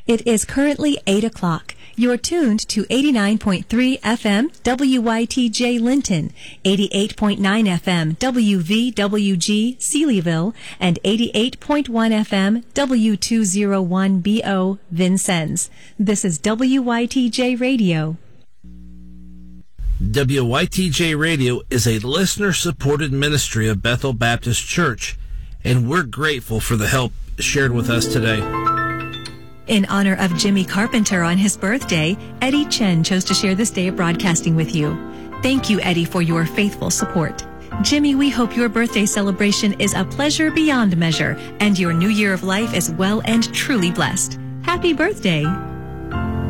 It is currently 8 o'clock. You're tuned to 89.3 FM WYTJ Linton, 88.9 FM WVWG Sealyville, and 88.1 FM W201BO Vincennes. This is WYTJ Radio. WYTJ Radio is a listener-supported ministry of Bethel Baptist Church, and we're grateful for the help shared with us today. In honor of Jimmy Carpenter on his birthday, Eddie Chen chose to share this day of broadcasting with you. Thank you, Eddie, for your faithful support. Jimmy, we hope your birthday celebration is a pleasure beyond measure, and your new year of life is well and truly blessed. Happy birthday!